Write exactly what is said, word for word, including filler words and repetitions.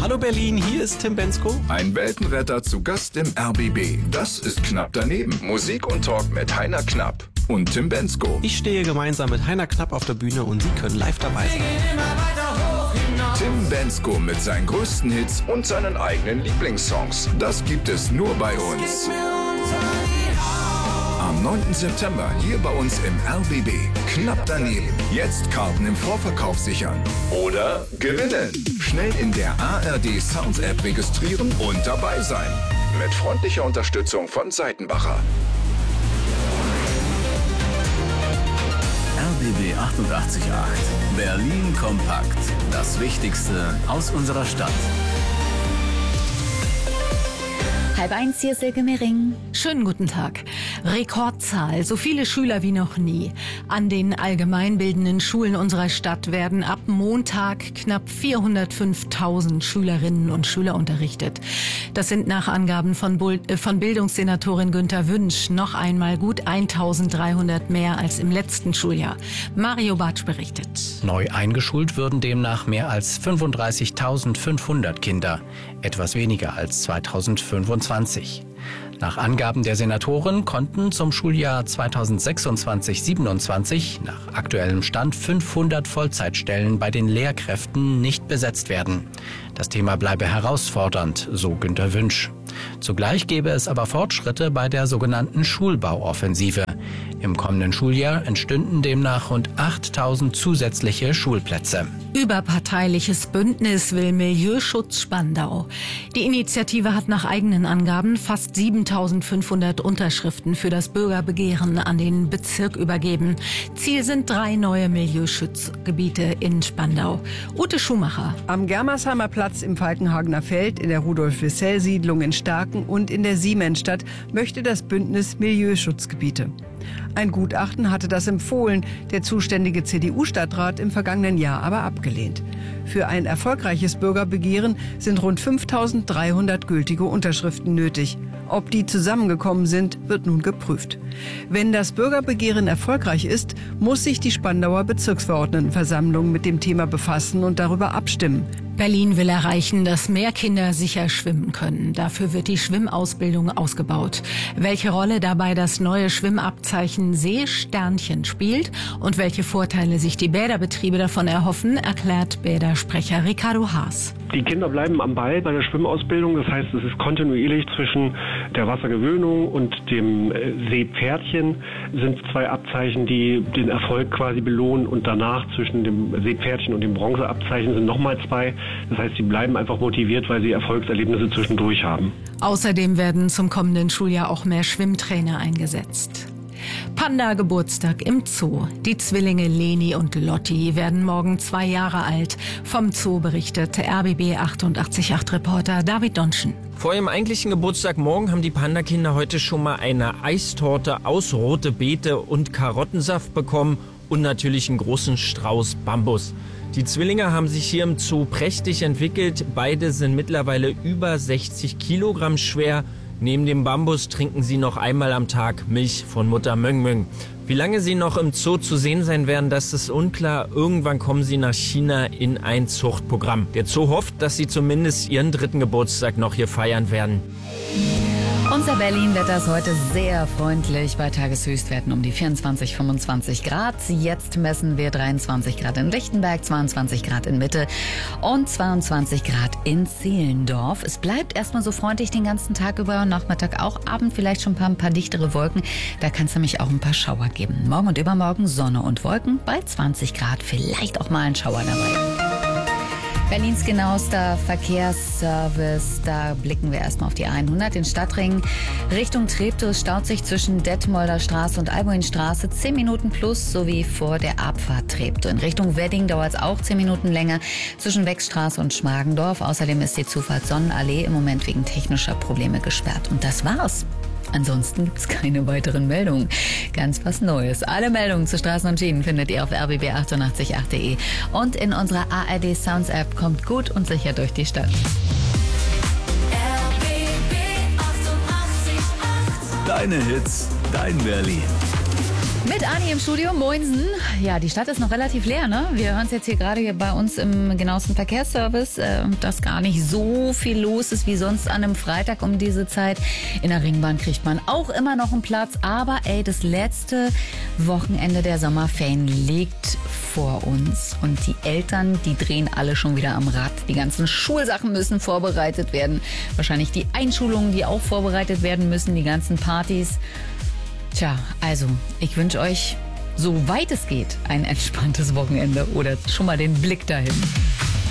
Hallo Berlin, hier ist Tim Bendzko. Ein Weltenretter zu Gast im R B B. Das ist Knapp daneben. Musik und Talk mit Heiner Knapp und Tim Bendzko. Ich stehe gemeinsam mit Heiner Knapp auf der Bühne und Sie können live dabei sein. Tim Bendzko mit seinen größten Hits und seinen eigenen Lieblingssongs. Das gibt es nur bei uns. Am neunten September hier bei uns im R B B. Knapp daneben. Jetzt Karten im Vorverkauf sichern. Oder gewinnen. Schnell in der A R D Sounds App registrieren und dabei sein. Mit freundlicher Unterstützung von Seitenbacher. R B B achtundachtzig Komma acht. Berlin kompakt. Das Wichtigste aus unserer Stadt. Halb eins, hier ist Silke Mehring. Schönen guten Tag. Rekordzahl, so viele Schüler wie noch nie. An den allgemeinbildenden Schulen unserer Stadt werden ab Montag knapp vierhundertfünftausend Schülerinnen und Schüler unterrichtet. Das sind nach Angaben von, Bul- äh, von Bildungssenatorin Günther Wünsch noch einmal gut eintausenddreihundert mehr als im letzten Schuljahr. Mario Bartsch berichtet. Neu eingeschult würden demnach mehr als fünfunddreißigtausendfünfhundert Kinder, etwas weniger als zweitausendfünfundzwanzig. Nach Angaben der Senatoren konnten zum Schuljahr zweitausendsechsundzwanzig siebenundzwanzig nach aktuellem Stand fünfhundert Vollzeitstellen bei den Lehrkräften nicht besetzt werden. Das Thema bleibe herausfordernd, so Günther Wünsch. Zugleich gäbe es aber Fortschritte bei der sogenannten Schulbauoffensive. Im kommenden Schuljahr entstünden demnach rund achttausend zusätzliche Schulplätze. Überparteiliches Bündnis will Milieuschutz Spandau. Die Initiative hat nach eigenen Angaben fast siebentausendfünfhundert Unterschriften für das Bürgerbegehren an den Bezirk übergeben. Ziel sind drei neue Milieuschutzgebiete in Spandau. Ute Schumacher. Am Germersheimer Platz im Falkenhagener Feld, in der Rudolf-Wissell-Siedlung in Starken und in der Siemensstadt möchte das Bündnis Milieuschutzgebiete. Ein Gutachten hatte das empfohlen, der zuständige C D U-Stadtrat im vergangenen Jahr aber abgelehnt. Für ein erfolgreiches Bürgerbegehren sind rund fünftausenddreihundert gültige Unterschriften nötig. Ob die zusammengekommen sind, wird nun geprüft. Wenn das Bürgerbegehren erfolgreich ist, muss sich die Spandauer Bezirksverordnetenversammlung mit dem Thema befassen und darüber abstimmen. Berlin will erreichen, dass mehr Kinder sicher schwimmen können. Dafür wird die Schwimmausbildung ausgebaut. Welche Rolle dabei das neue Schwimmabzeichen Seesternchen spielt und welche Vorteile sich die Bäderbetriebe davon erhoffen, erklärt Bädersprecher Ricardo Haas. Die Kinder bleiben am Ball bei der Schwimmausbildung. Das heißt, es ist kontinuierlich zwischen der Wassergewöhnung und dem Seepferdchen sind zwei Abzeichen, die den Erfolg quasi belohnen. Und danach zwischen dem Seepferdchen und dem Bronzeabzeichen sind nochmal zwei. Das heißt, sie bleiben einfach motiviert, weil sie Erfolgserlebnisse zwischendurch haben. Außerdem werden zum kommenden Schuljahr auch mehr Schwimmtrainer eingesetzt. Panda-Geburtstag im Zoo. Die Zwillinge Leni und Lotti werden morgen zwei Jahre alt. Vom Zoo berichtet R B B achtundachtzig Komma acht Reporter David Donschen. Vor ihrem eigentlichen Geburtstag morgen haben die Panda-Kinder heute schon mal eine Eistorte aus rote Beete und Karottensaft bekommen und natürlich einen großen Strauß Bambus. Die Zwillinge haben sich hier im Zoo prächtig entwickelt. Beide sind mittlerweile über sechzig Kilogramm schwer. Neben dem Bambus trinken sie noch einmal am Tag Milch von Mutter Möng Möng. Wie lange sie noch im Zoo zu sehen sein werden, das ist unklar. Irgendwann kommen sie nach China in ein Zuchtprogramm. Der Zoo hofft, dass sie zumindest ihren dritten Geburtstag noch hier feiern werden. Unser Berlin-Wetter ist heute sehr freundlich bei Tageshöchstwerten um die vierundzwanzig, fünfundzwanzig Grad. Jetzt messen wir dreiundzwanzig Grad in Lichtenberg, zweiundzwanzig Grad in Mitte und zweiundzwanzig Grad in Zehlendorf. Es bleibt erstmal so freundlich den ganzen Tag über, Nachmittag auch, Abend vielleicht schon ein paar, ein paar dichtere Wolken. Da kann es nämlich auch ein paar Schauer geben. Morgen und übermorgen Sonne und Wolken bei zwanzig Grad, vielleicht auch mal ein Schauer dabei. Berlins genauester Verkehrsservice, da blicken wir erstmal auf die hundert, den Stadtring. Richtung Treptow staut sich zwischen Detmolder Straße und Albuinstraße zehn Minuten plus, sowie vor der Abfahrt Treptow. In Richtung Wedding dauert es auch zehn Minuten länger zwischen Wechstraße und Schmargendorf. Außerdem ist die Zufahrt Sonnenallee im Moment wegen technischer Probleme gesperrt. Und das war's. Ansonsten gibt es keine weiteren Meldungen. Ganz was Neues. Alle Meldungen zu Straßen und Schienen findet ihr auf r b b achtundachtzig Komma acht punkt de und in unserer A R D Sounds App. Kommt gut und sicher durch die Stadt. R B B achtundachtzig Komma acht. Deine Hits, dein Berlin. Mit Ani im Studio, Moinsen. Ja, die Stadt ist noch relativ leer, ne? Wir hören es jetzt hier gerade hier bei uns im genauesten Verkehrsservice, äh, dass gar nicht so viel los ist wie sonst an einem Freitag um diese Zeit. In der Ringbahn kriegt man auch immer noch einen Platz, aber ey, das letzte Wochenende der Sommerferien liegt vor uns und die Eltern, die drehen alle schon wieder am Rad. Die ganzen Schulsachen müssen vorbereitet werden, wahrscheinlich die Einschulungen, die auch vorbereitet werden müssen, die ganzen Partys. Tja, also, ich wünsche euch, so weit es geht, ein entspanntes Wochenende oder schon mal den Blick dahin.